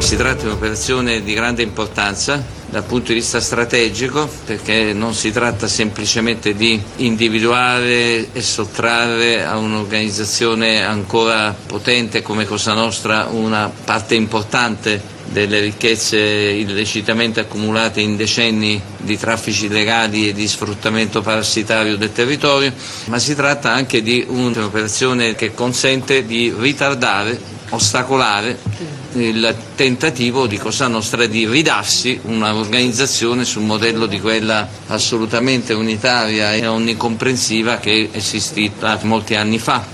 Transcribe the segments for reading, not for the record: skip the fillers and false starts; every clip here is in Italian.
Si tratta di un'operazione di grande importanza dal punto di vista strategico, perché non si tratta semplicemente di individuare e sottrarre a un'organizzazione ancora potente come Cosa Nostra una parte importante delle ricchezze illecitamente accumulate in decenni di traffici illegali e di sfruttamento parassitario del territorio, ma si tratta anche di un'operazione che consente di ritardare, ostacolare il tentativo di Cosa Nostra di ridarsi un'organizzazione sul modello di quella assolutamente unitaria e onnicomprensiva che è esistita molti anni fa.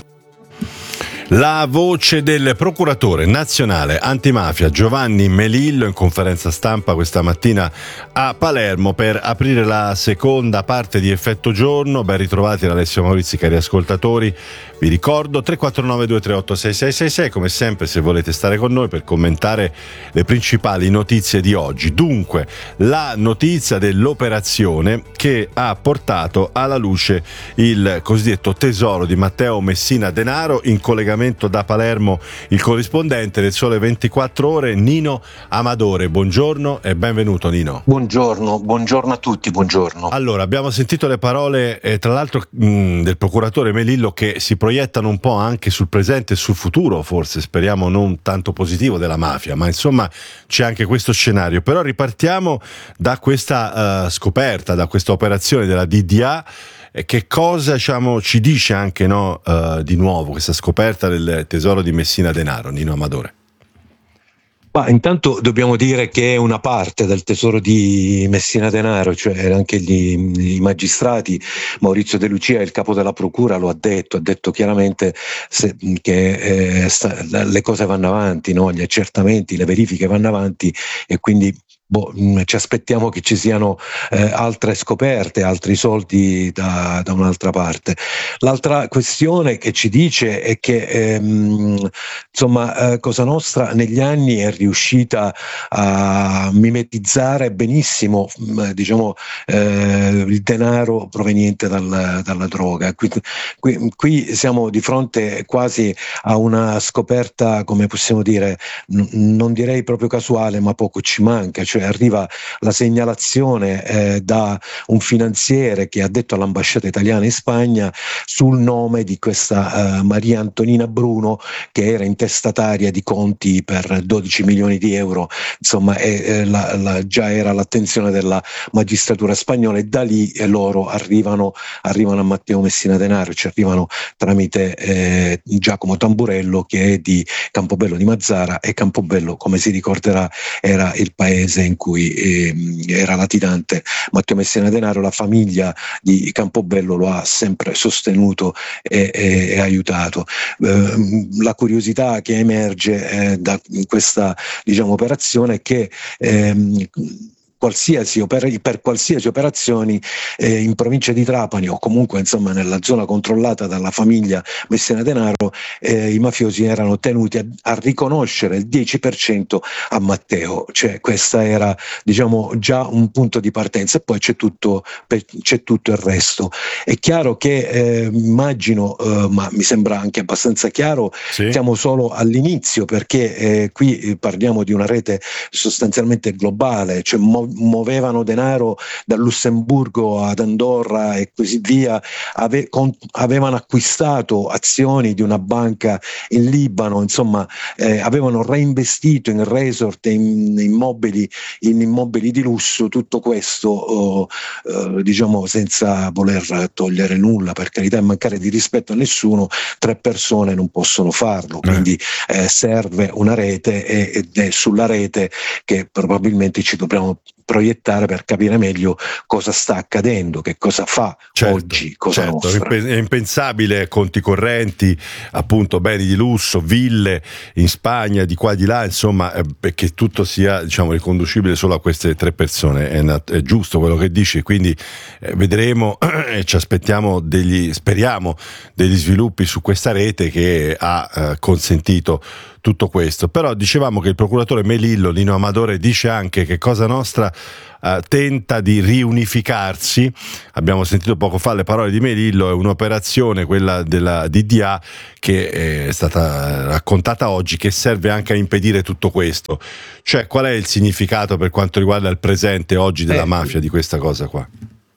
La voce del procuratore nazionale antimafia Giovanni Melillo in conferenza stampa questa mattina a Palermo per aprire la seconda parte di Effetto Giorno. Ben ritrovati da Alessio Maurizi, cari ascoltatori. Vi ricordo 349-238-6666, come sempre, se volete stare con noi per commentare le principali notizie di oggi. Dunque, la notizia dell'operazione che ha portato alla luce il cosiddetto tesoro di Matteo Messina Denaro. In collegamento da Palermo il corrispondente del Sole 24 Ore, Nino Amadore. Buongiorno e benvenuto, Nino. Buongiorno a tutti, buongiorno. Allora, abbiamo sentito le parole tra l'altro del procuratore Melillo, che si proiettano un po' anche sul presente e sul futuro, forse speriamo non tanto positivo, della mafia, ma insomma c'è anche questo scenario. Però ripartiamo da questa scoperta, da questa operazione della DDA. Che cosa ci dice anche di nuovo questa scoperta del tesoro di Messina Denaro, Nino Amadore? Ma intanto dobbiamo dire che è una parte del tesoro di Messina Denaro, cioè anche i magistrati. Maurizio De Lucia, il capo della procura, lo ha detto chiaramente che le cose vanno avanti, no? Gli accertamenti, le verifiche vanno avanti, e quindi ci aspettiamo che ci siano altre scoperte, altri soldi da un'altra parte. L'altra questione che ci dice è che Cosa Nostra negli anni è riuscita a mimetizzare benissimo il denaro proveniente dalla droga. Qui siamo di fronte quasi a una scoperta, come possiamo dire, non direi proprio casuale, ma poco ci manca. Cioè arriva la segnalazione da un finanziere che ha detto all'ambasciata italiana in Spagna sul nome di questa Maria Antonina Bruno, che era intestataria di conti per 12 milioni di euro. Insomma, già era l'attenzione della magistratura spagnola, e da lì loro arrivano a Matteo Messina Denaro, ci arrivano tramite Giacomo Tamburello, che è di Campobello di Mazara, e Campobello, come si ricorderà, era il paese in cui era latitante Matteo Messina Denaro. La famiglia di Campobello lo ha sempre sostenuto e aiutato. La curiosità che emerge da questa operazione è che per qualsiasi operazioni in provincia di Trapani, o comunque nella zona controllata dalla famiglia Messina Denaro, i mafiosi erano tenuti a riconoscere il 10% a Matteo. Cioè, questa era già un punto di partenza, e poi c'è tutto il resto. È chiaro che immagino, ma mi sembra anche abbastanza chiaro, sì, siamo solo all'inizio, perché qui parliamo di una rete sostanzialmente globale, cioè muovevano denaro da Lussemburgo ad Andorra e così via, avevano acquistato azioni di una banca in Libano, avevano reinvestito in resort e in immobili di lusso. Tutto questo senza voler togliere nulla, per carità, e mancare di rispetto a nessuno. 3 persone non possono farlo, quindi serve una rete, ed è sulla rete che probabilmente ci dobbiamo proiettare per capire meglio cosa sta accadendo, che cosa fa oggi Cosa Nostra. È impensabile conti correnti, appunto beni di lusso, ville in Spagna, di qua e di là, perché tutto sia riconducibile solo a queste 3 persone. È giusto quello che dici, quindi vedremo e ci speriamo degli sviluppi su questa rete che ha consentito tutto questo. Però dicevamo che il procuratore Melillo, Nino Amadore, dice anche che Cosa Nostra tenta di riunificarsi. Abbiamo sentito poco fa le parole di Melillo, è un'operazione, quella della DDA, che è stata raccontata oggi, che serve anche a impedire tutto questo. Cioè, qual è il significato per quanto riguarda il presente oggi della mafia di questa cosa qua?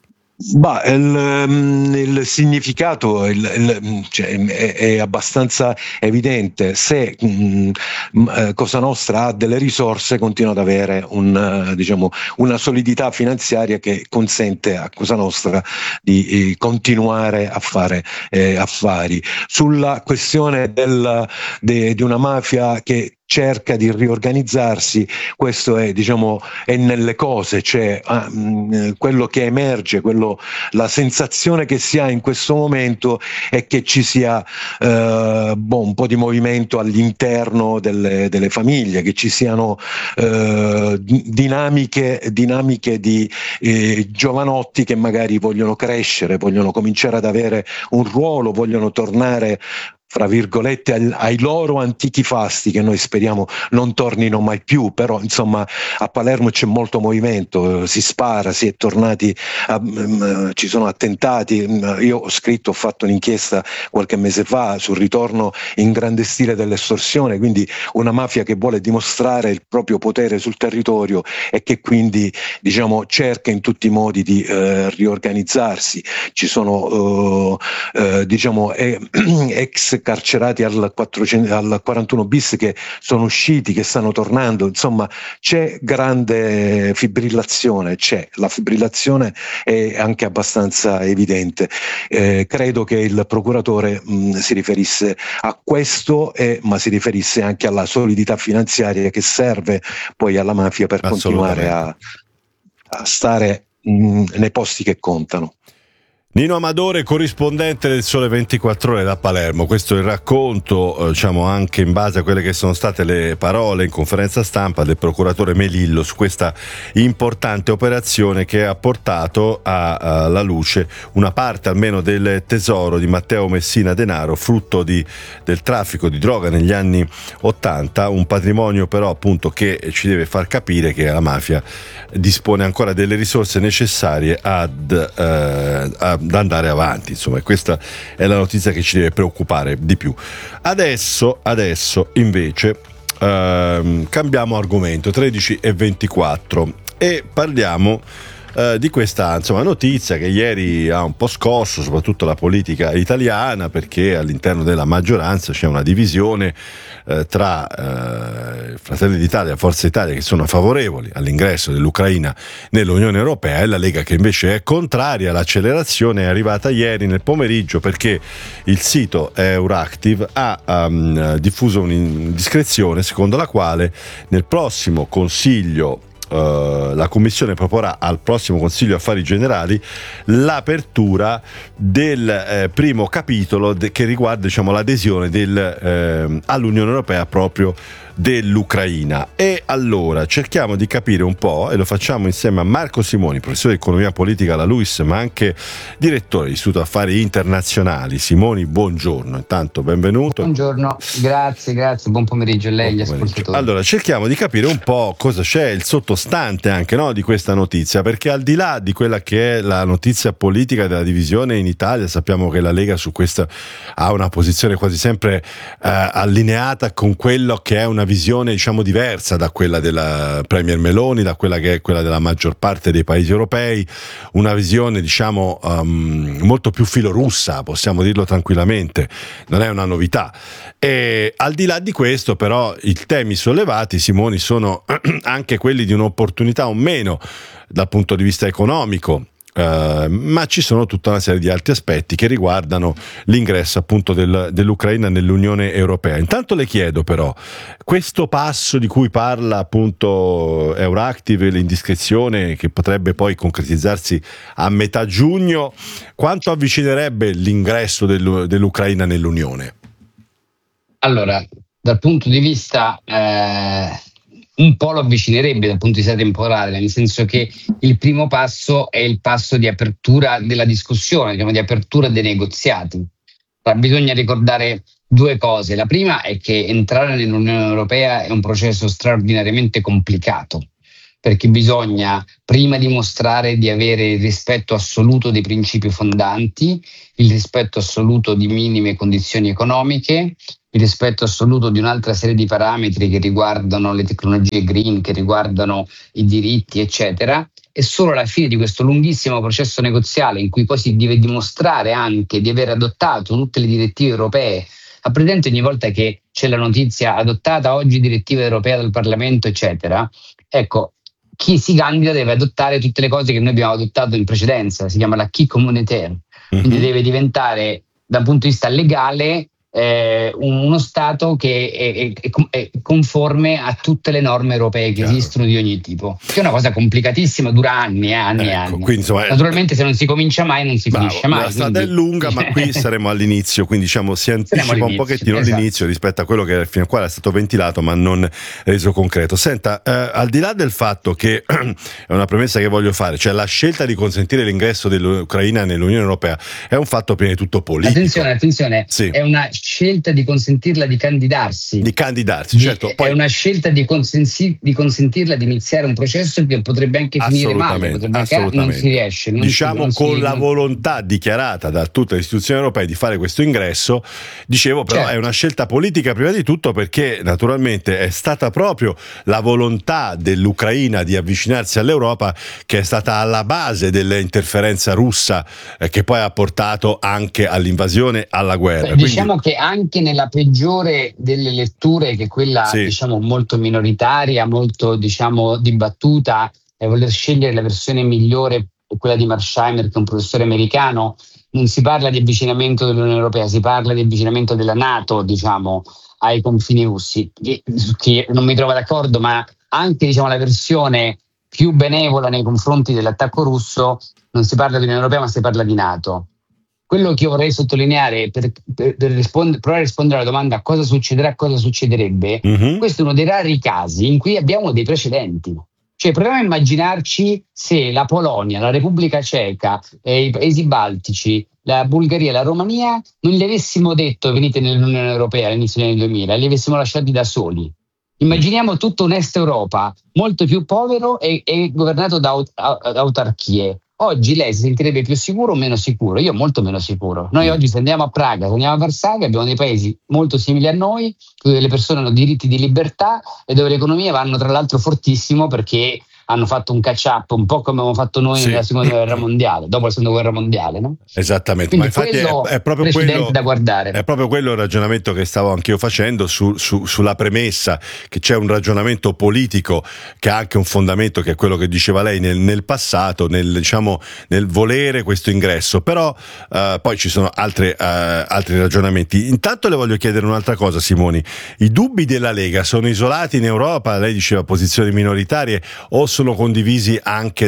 Il significato è abbastanza evidente. Se Cosa Nostra ha delle risorse, continua ad avere una solidità finanziaria che consente a Cosa Nostra di continuare a fare affari. Sulla questione di una mafia che cerca di riorganizzarsi, questo è nelle cose, cioè quello che emerge, la sensazione che si ha in questo momento è che ci sia un po' di movimento all'interno delle famiglie, che ci siano dinamiche di giovanotti che magari vogliono crescere, vogliono cominciare ad avere un ruolo, vogliono tornare, fra virgolette, ai loro antichi fasti, che noi speriamo non tornino mai più. Però insomma a Palermo c'è molto movimento, si spara, si è tornati ci sono attentati. Io ho fatto un'inchiesta qualche mese fa sul ritorno in grande stile dell'estorsione, quindi una mafia che vuole dimostrare il proprio potere sul territorio e che quindi cerca in tutti i modi di riorganizzarsi. Ci sono ex carcerati al 41 bis che sono usciti, che stanno tornando. Insomma, c'è grande fibrillazione, la fibrillazione è anche abbastanza evidente. Credo che il procuratore si riferisse a questo, ma si riferisse anche alla solidità finanziaria che serve poi alla mafia per continuare a stare nei posti che contano. Nino Amadore, corrispondente del Sole 24 Ore da Palermo. Questo è il racconto, anche in base a quelle che sono state le parole in conferenza stampa del procuratore Melillo su questa importante operazione che ha portato alla luce una parte almeno del tesoro di Matteo Messina Denaro, frutto del traffico di droga negli anni 80, un patrimonio però appunto che ci deve far capire che la mafia dispone ancora delle risorse necessarie ad andare avanti. Insomma, questa è la notizia che ci deve preoccupare di più. Adesso invece cambiamo argomento, 13:24, e parliamo di questa notizia che ieri ha un po' scosso soprattutto la politica italiana, perché all'interno della maggioranza c'è una divisione tra Fratelli d'Italia e Forza Italia, che sono favorevoli all'ingresso dell'Ucraina nell'Unione Europea, e la Lega che invece è contraria. L'accelerazione è arrivata ieri nel pomeriggio perché il sito Euractiv ha diffuso un'indiscrezione secondo la quale nel prossimo Consiglio la Commissione proporrà al prossimo Consiglio Affari Generali l'apertura del primo capitolo che riguarda l'adesione all'Unione Europea proprio dell'Ucraina. E allora cerchiamo di capire un po', e lo facciamo insieme a Marco Simoni, professore di economia politica alla LUISS, ma anche direttore dell'Istituto Affari Internazionali. Simoni, buongiorno, intanto benvenuto. Buongiorno, grazie, buon pomeriggio a lei, gli ascoltatori. Allora, cerchiamo di capire un po' cosa c'è, il sottostante anche di questa notizia, perché al di là di quella che è la notizia politica della divisione in Italia, sappiamo che la Lega su questo ha una posizione quasi sempre allineata con quello che è una visione diversa da quella della Premier Meloni, da quella che è quella della maggior parte dei paesi europei, una visione molto più filorussa, possiamo dirlo tranquillamente, non è una novità. E al di là di questo però i temi sollevati, Simoni, sono anche quelli di un'opportunità o meno dal punto di vista economico. Ma ci sono tutta una serie di altri aspetti che riguardano l'ingresso appunto dell'Ucraina nell'Unione Europea. Intanto le chiedo però, questo passo di cui parla appunto Euractiv, l'indiscrezione che potrebbe poi concretizzarsi a metà giugno, quanto avvicinerebbe l'ingresso dell'Ucraina nell'Unione? Allora, dal punto di vista un po' lo avvicinerebbe dal punto di vista temporale, nel senso che il primo passo è il passo di apertura della discussione, di apertura dei negoziati. Ma bisogna ricordare due cose. La prima è che entrare nell'Unione Europea è un processo straordinariamente complicato, perché bisogna prima dimostrare di avere il rispetto assoluto dei principi fondanti, il rispetto assoluto di minime condizioni economiche, il rispetto assoluto di un'altra serie di parametri che riguardano le tecnologie green, che riguardano i diritti, eccetera. E solo alla fine di questo lunghissimo processo negoziale, in cui poi si deve dimostrare anche di aver adottato tutte le direttive europee, a presente ogni volta che c'è la notizia adottata oggi direttiva europea dal Parlamento, eccetera, ecco, chi si candida deve adottare tutte le cose che noi abbiamo adottato in precedenza, si chiama l'acquis communautaire, quindi deve diventare, da un punto di vista legale, uno Stato che è conforme a tutte le norme europee che esistono di ogni tipo, che è una cosa complicatissima, dura anni e anni. Quindi, insomma, naturalmente se non si comincia mai non si finisce mai. La strada è lunga, ma qui saremo all'inizio, quindi diciamo si anticipa un pochettino l'inizio rispetto a quello che fino a qua è stato ventilato ma non reso concreto. Senta, al di là del fatto che è una premessa che voglio fare, cioè la scelta di consentire l'ingresso dell'Ucraina nell'Unione Europea è un fatto prima di tutto politico. Attenzione, sì. È una scelta di consentirla di candidarsi. Certo. Poi è una scelta di consentirla di iniziare un processo che potrebbe anche finire male, non si riesce. La volontà dichiarata da tutte le istituzioni europee di fare questo ingresso, dicevo, però è una scelta politica prima di tutto, perché naturalmente è stata proprio la volontà dell'Ucraina di avvicinarsi all'Europa che è stata alla base dell'interferenza russa, che poi ha portato anche all'invasione, alla guerra. Diciamo che anche nella peggiore delle letture, che è quella diciamo molto minoritaria, molto diciamo dibattuta, voler scegliere la versione migliore, quella di Marsheimer, che è un professore americano, non si parla di avvicinamento dell'Unione Europea, si parla di avvicinamento della NATO, diciamo, ai confini russi, che non mi trovo d'accordo, ma anche diciamo la versione più benevola nei confronti dell'attacco russo, non si parla di Unione Europea ma si parla di NATO. Quello che io vorrei sottolineare per provare a rispondere alla domanda cosa succederà, cosa succederebbe, questo è uno dei rari casi in cui abbiamo dei precedenti. Cioè proviamo a immaginarci se la Polonia, la Repubblica Ceca, i paesi baltici, la Bulgaria e la Romania non gli avessimo detto venite nell'Unione Europea all'inizio degli anni 2000, li avessimo lasciati da soli. Immaginiamo tutto un'Est Europa molto più povero e governato da autarchie. Oggi lei si sentirebbe più sicuro o meno sicuro? Io molto meno sicuro. Noi oggi se andiamo a Praga, se andiamo a Varsavia, abbiamo dei paesi molto simili a noi, dove le persone hanno diritti di libertà e dove le economie vanno tra l'altro fortissimo, perché hanno fatto un catch up un po' come abbiamo fatto noi nella seconda guerra mondiale, dopo la seconda guerra mondiale, no? Esattamente. Quindi ma infatti è proprio quello da guardare. È proprio quello il ragionamento che stavo anch'io facendo sulla premessa che c'è un ragionamento politico che ha anche un fondamento, che è quello che diceva lei nel passato, nel volere questo ingresso, però poi ci sono altri ragionamenti. Intanto le voglio chiedere un'altra cosa, Simoni. I dubbi della Lega sono isolati in Europa? Lei diceva posizioni minoritarie, o sono condivisi anche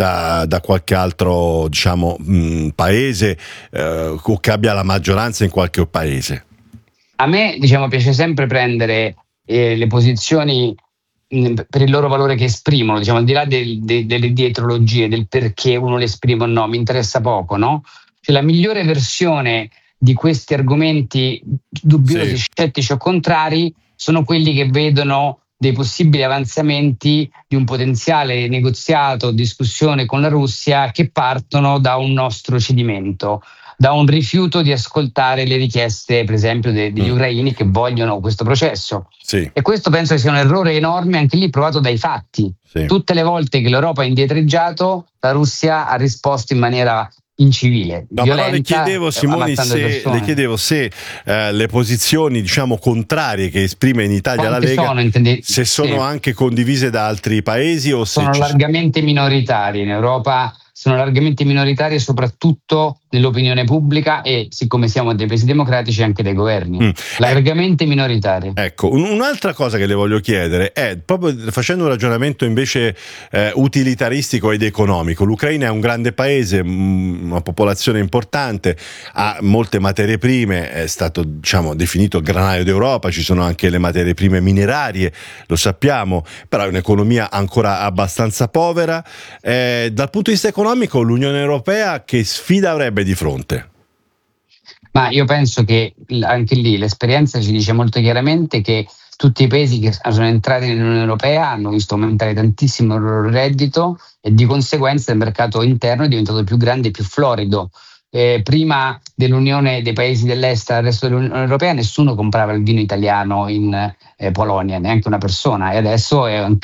da qualche altro diciamo paese o che abbia la maggioranza in qualche paese? A me piace sempre prendere le posizioni per il loro valore che esprimono, al di là delle dietrologie, del perché uno le esprime o no, mi interessa poco, no? Cioè la migliore versione di questi argomenti dubbiosi, scettici o contrari sono quelli che vedono dei possibili avanzamenti di un potenziale negoziato, discussione con la Russia, che partono da un nostro cedimento, da un rifiuto di ascoltare le richieste, per esempio, degli ucraini che vogliono questo processo. E questo penso che sia un errore enorme, anche lì provato dai fatti. Tutte le volte che l'Europa ha indietreggiato, la Russia ha risposto in maniera incivile, violenta. Le chiedevo, Simoni, se le posizioni diciamo contrarie che esprime in Italia la Lega sono anche condivise da altri paesi o se sono largamente minoritarie in Europa. Sono largamente minoritarie soprattutto nell'opinione pubblica e, siccome siamo dei paesi democratici, anche dai governi. Largamente minoritarie. Ecco, un'altra cosa che le voglio chiedere è, proprio facendo un ragionamento invece utilitaristico ed economico, l'Ucraina è un grande paese, una popolazione importante, ha molte materie prime, è stato definito il granaio d'Europa, ci sono anche le materie prime minerarie, lo sappiamo, però è un'economia ancora abbastanza povera. Dal punto di vista economico, l'Unione Europea che sfida avrebbe di fronte? Ma io penso che anche lì l'esperienza ci dice molto chiaramente che tutti i paesi che sono entrati nell'Unione Europea hanno visto aumentare tantissimo il loro reddito e di conseguenza il mercato interno è diventato più grande e più florido. Prima dell'unione dei paesi dell'est al resto dell'Unione Europea nessuno comprava il vino italiano in Polonia, neanche una persona, e adesso è